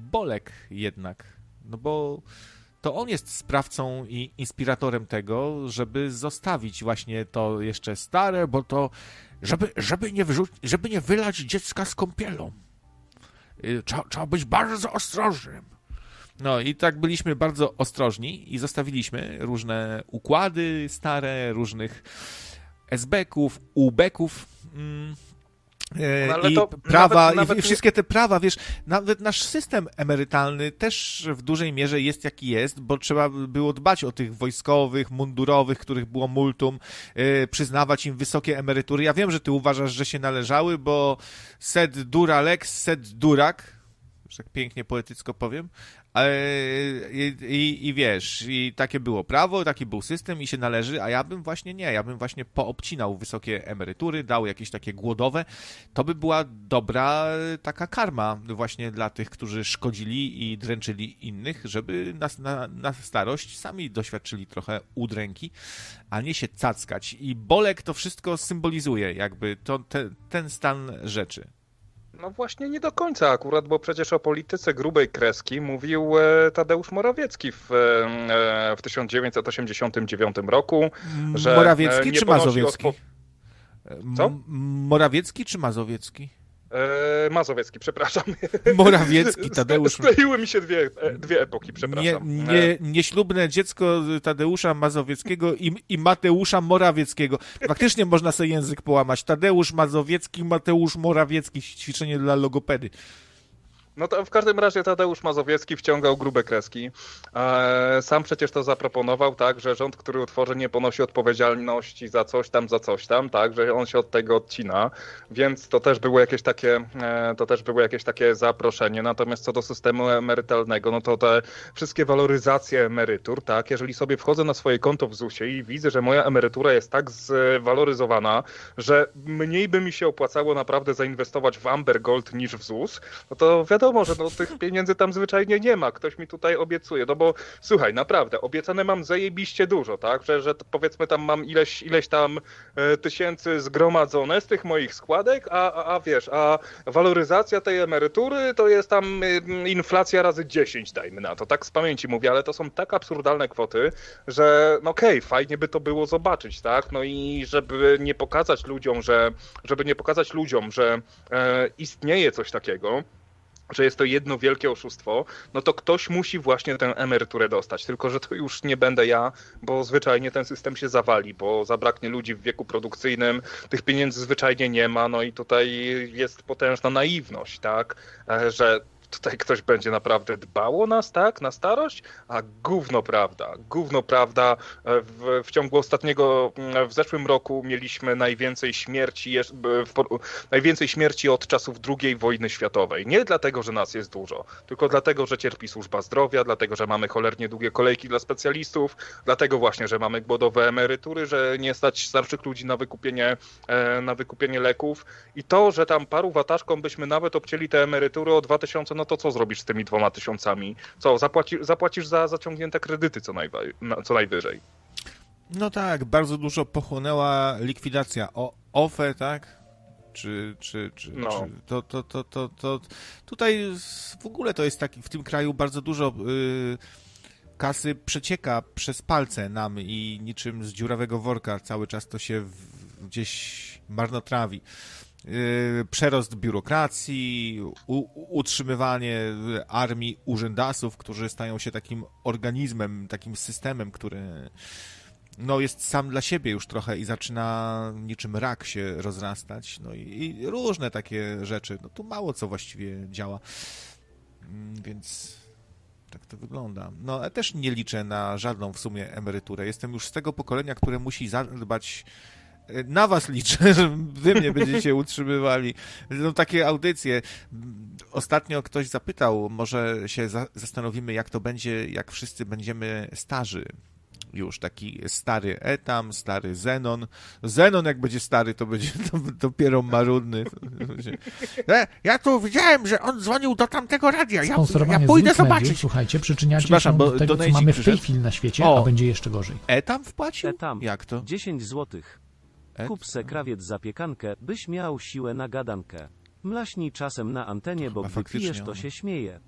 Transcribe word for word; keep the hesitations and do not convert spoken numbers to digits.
Bolek jednak, no bo to on jest sprawcą i inspiratorem tego, żeby zostawić właśnie to jeszcze stare, bo to, żeby, żeby, nie, wyrzuć, żeby nie wylać dziecka z kąpielą. Trzeba, trzeba być bardzo ostrożnym. No i tak byliśmy bardzo ostrożni i zostawiliśmy różne układy stare, różnych es beków, u beków, mm, no, i prawa, nawet, nawet i wszystkie nie... te prawa, wiesz, nawet nasz system emerytalny też w dużej mierze jest jaki jest, bo trzeba było dbać o tych wojskowych, mundurowych, których było multum, yy, przyznawać im wysokie emerytury. Ja wiem, że ty uważasz, że się należały, bo sed dura lex, sed durak, że tak pięknie poetycko powiem, I, i, i wiesz, i takie było prawo, taki był system i się należy, a ja bym właśnie nie, ja bym właśnie poobcinał wysokie emerytury, dał jakieś takie głodowe, to by była dobra taka karma właśnie dla tych, którzy szkodzili i dręczyli innych, żeby na, na, na starość sami doświadczyli trochę udręki, a nie się cackać. I Bolek to wszystko symbolizuje, jakby to, te, ten stan rzeczy. No właśnie nie do końca akurat, bo przecież o polityce grubej kreski mówił e, Tadeusz Morawiecki w, e, w tysiąc dziewięćset osiemdziesiątym dziewiątym roku, że Morawiecki e, nie czy Mazowiecki? Odpo... Co? M- Morawiecki czy Mazowiecki? E, Mazowiecki, przepraszam. Morawiecki, Tadeusz. Skleiły mi się dwie, dwie epoki, przepraszam. Nie, nie, nieślubne dziecko Tadeusza Mazowieckiego i, i Mateusza Morawieckiego. Faktycznie można sobie język połamać. Tadeusz Mazowiecki, Mateusz Morawiecki. Ćwiczenie dla logopedy. No to w każdym razie Tadeusz Mazowiecki wciągał grube kreski. Sam przecież to zaproponował, tak, że rząd, który utworzy, nie ponosi odpowiedzialności za coś tam, za coś tam, tak, że on się od tego odcina, więc to też było jakieś takie, to też było jakieś takie zaproszenie. Natomiast co do systemu emerytalnego, no to te wszystkie waloryzacje emerytur, tak, jeżeli sobie wchodzę na swoje konto w zusie i widzę, że moja emerytura jest tak zwaloryzowana, że mniej by mi się opłacało naprawdę zainwestować w Amber Gold niż w ZUS, no to wiadomo, że no, tych pieniędzy tam zwyczajnie nie ma. Ktoś mi tutaj obiecuje. No bo słuchaj, naprawdę, obiecane mam zajebiście dużo, tak? Że, że powiedzmy tam mam ileś, ileś tam e, tysięcy zgromadzone z tych moich składek, a, a, a wiesz, a waloryzacja tej emerytury to jest tam e, inflacja razy dziesięć, dajmy na to. Tak z pamięci mówię, ale to są tak absurdalne kwoty, że no okej, okay, fajnie by to było zobaczyć, tak? No i żeby nie pokazać ludziom, że żeby nie pokazać ludziom, że e, istnieje coś takiego, że jest to jedno wielkie oszustwo, no to ktoś musi właśnie tę emeryturę dostać. Tylko że to już nie będę ja, bo zwyczajnie ten system się zawali, bo zabraknie ludzi w wieku produkcyjnym, tych pieniędzy zwyczajnie nie ma, no i tutaj jest potężna naiwność, tak, że tutaj ktoś będzie naprawdę dbał o nas, tak, na starość, a gówno prawda, gówno prawda. W, w ciągu ostatniego, w zeszłym roku mieliśmy najwięcej śmierci, w, najwięcej śmierci od czasów drugiej wojny światowej. Nie dlatego, że nas jest dużo, tylko dlatego, że cierpi służba zdrowia, dlatego, że mamy cholernie długie kolejki dla specjalistów, dlatego właśnie, że mamy głodowe emerytury, że nie stać starszych ludzi na wykupienie, na wykupienie leków i to, że tam paru watażkom byśmy nawet obcięli te emerytury o dwa tysiące, no to co zrobisz z tymi dwoma tysiącami? Co, zapłaci, zapłacisz za zaciągnięte kredyty co, najwa- co najwyżej. No tak, bardzo dużo pochłonęła likwidacja o, O F E, tak? Czy, czy, czy, no. czy to, to, to, to, to tutaj w ogóle to jest taki, w tym kraju bardzo dużo yy, kasy przecieka przez palce nam i niczym z dziurawego worka cały czas to się w, gdzieś marnotrawi. Yy, przerost biurokracji, u, utrzymywanie armii urzędasów, którzy stają się takim organizmem, takim systemem, który no, jest sam dla siebie już trochę i zaczyna niczym rak się rozrastać. No i, i różne takie rzeczy. No tu mało co właściwie działa. Yy, więc tak to wygląda. No, ja też nie liczę na żadną w sumie emeryturę. Jestem już z tego pokolenia, które musi zadbać. Na was liczę, że wy mnie będziecie utrzymywali. No, takie audycje. Ostatnio ktoś zapytał, może się za- zastanowimy, jak to będzie, jak wszyscy będziemy starzy. Już taki stary Etam, stary Zenon. Zenon jak będzie stary, to będzie to dopiero marudny. Ja tu widziałem, że on dzwonił do tamtego radia. Ja, ja pójdę zobaczyć. Mediów, słuchajcie, przyczyniacie się do tego, co mamy w tej chwili na świecie, o, a będzie jeszcze gorzej. Etam wpłacił? Etam. Jak to? dziesięć złotych. Kup se krawiec zapiekankę, byś miał siłę na gadankę. Mlaśnij czasem na antenie, bo gdy pijesz, to się śmieje.